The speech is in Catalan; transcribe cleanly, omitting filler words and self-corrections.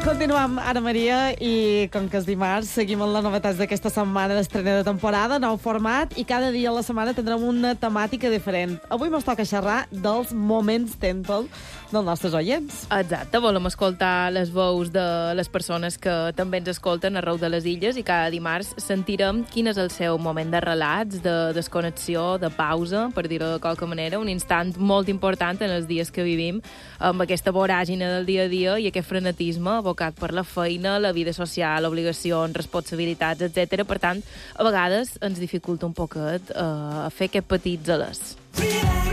Continuem, Anna Maria, i com que és dimarts, seguim amb les novetats d'aquesta setmana d'estrena de temporada, nou format, i cada dia a la setmana tindrem una temàtica diferent. Avui mos toca xerrar dels moments tèntol dels nostres oients. Exacte, volem escoltar les veus de les persones que també ens escolten arreu de les illes i cada dimarts sentirem quin és el seu moment de relats, de desconnexió, de pausa, per dir-ho de qualque manera, un instant molt important en els dies que vivim, amb aquesta voràgine del dia a dia i aquest frenetisme abocat per la feina, la vida social, obligacions, responsabilitats, etc. Per tant, a vegades ens dificulta un poquet fer aquests petits alers.